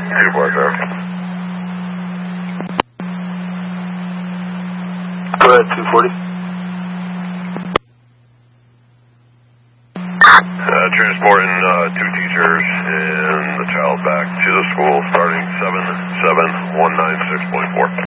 240. Go ahead, 240. Transporting 2 teachers and the child back to the school starting 7/7/196.4.